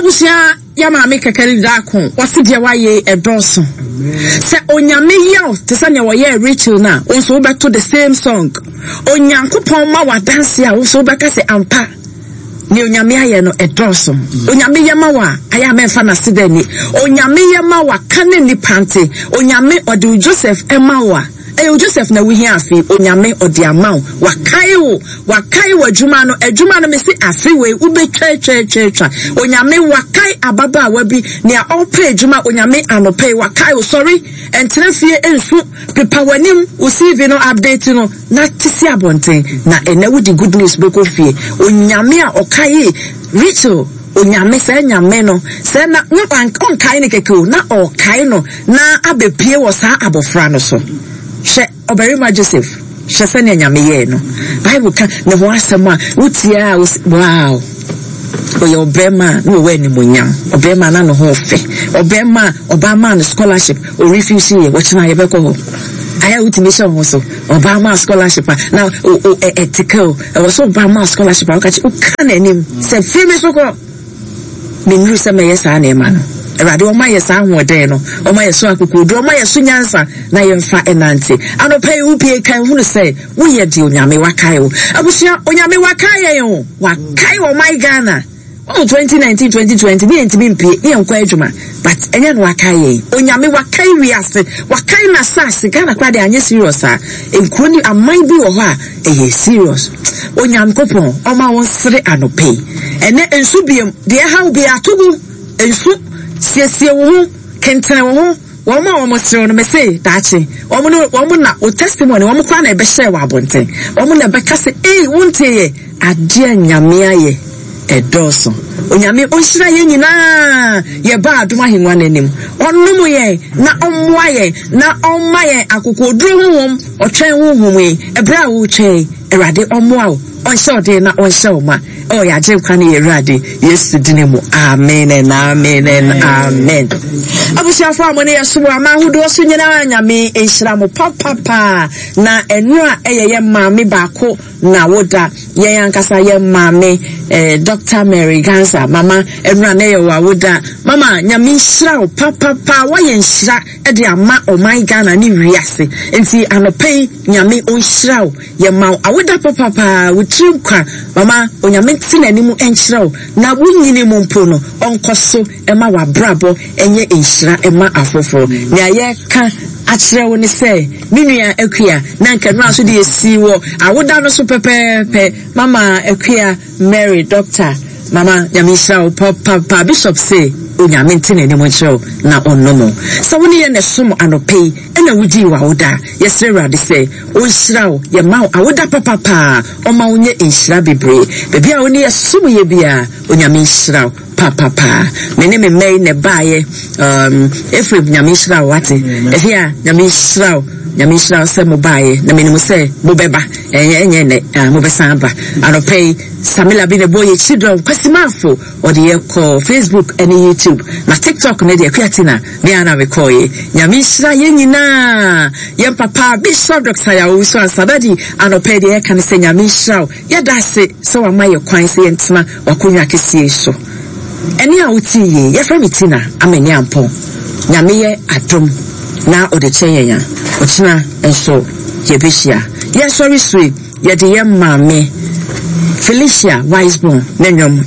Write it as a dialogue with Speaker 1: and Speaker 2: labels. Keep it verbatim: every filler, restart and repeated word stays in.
Speaker 1: abusia ya maame kekere dako wasi dia waye edoso se onyame yaw te se ne woye Rachel na onso be to the same song onyankopon ma wa dance a onso be ka se ampa ni onyame aye no edoso onyame yema wa aya memfa na sidani onyame yema wa kane ni pante onyame odi Joseph ema wa Eyo Joseph na wihi afi onyame odi amaw wakai wo wakai wa adwuma no adwuma no mesi afi we ubetwa twa twa twa onyame wakai ababa wabi ne opa adwuma onyame anope wakai wo sorry entere fie ensu pepa wanim o C V no update no na tisi abonten na ene wudi good news beko fie onyame a okai Rachel onyame se nyame no se na on kai ne keke na okai no na abepie wo sa abofra no so she oberima Joseph she se ne nyame ye no Bible ka ne ho asema utia wow oyo obema no we ni munyam obema na no ho fe obema obama no scholarship o refuse ye wo china ye beko ho aya ultimation ho so obama scholarship na o ethical e wo so obama scholarship o ka chi o kan anim se free me so ko me nru se me yes ana e ma no Erade o ma yesa ahoden no o ma yeso akokodu o ma yeso nyansa na yemfa enante anopai upie kan hunu se wo ye di onyame wakai wo abusia onyame wakai yo wakai wo my Ghana oh twenty nineteen twenty twenty ni enti bimpie ni enkwa adwuma but enya no wakai onyame wakai wiase wakai na sase Ghana kwa de anye serious a enkro ni amai bi wo ho a eye serious onyam kopon o ma won sere anopai ene ensu biem de ha obi atogu ensu siesie wo kentene wo wo ma wo mosiro no me say daachi wo mo no wo mo na o testimony wo mo kwa na e be share wa bonten wo mo na be ka se eh wonte ye ade nyame aye edoso onyame onhira ye nyina ye ba adom ahenwa nanim onnom ye na omwa ye na omma ye akokoduro honhom otwen honhom e ebra wo twen erade omwa wo onhye ode na onhye oma oh ya je kwa na erade yesu dinemu amen and amen and amen abusia fa mo ne yeso ama hudo so nyina nyame enhira mo papa na enu a eyeye maame baako na woda ye yankasa ye maame eh Doctor Mary Gansa mama enu na ye wa woda mama nyame enhira o papa pa wa ye enhira e de ama o my Ghana ni wiase enti anopai nyame onhira o ye ma awoda papa pa wutrim kwa mama onyame tina ni mu enhira o na wunyini mu mpo no onkoso e ma wa brabo enye enhira e ma afoforo ne aye ka akire wo ni se minua akua na nkanu aso de esi wo awoda no so pepepe mama akua Mary Doctor mama nyamisha o papa pa bishop say onyame ntene ni mo nchiro na onnomo so woni ye ne som anopei ena wudi wa woda yesre rade say o nshira o ye ma awoda papa pa o ma onye nshira bebre bebi a woni ye som ye bia onyame nshira papa pa mene me mei ne baye um efre nyame nshira wate ehia nyame nshira nyame nshira se mo baye na mene mo se mo beba enye enye ne mo besan ba anopei Samila bi ne boye children kwasimafo odi ye ko Facebook and YouTube na TikTok ne de kwatina ne ana we koye nyame hira ye nyina ye papa Bishop Doctor ya uso asabadi anope de ye kan se nyame hira ye dase so wa maye kwan se yentima wakonwa kesie so eni a wuti ye ye fra mitina ameni ampo nyame ye adom na ode cheyenya otina enso ye bishia ye sorry sweet ye de ye mame Felicia Wiseborn nenyom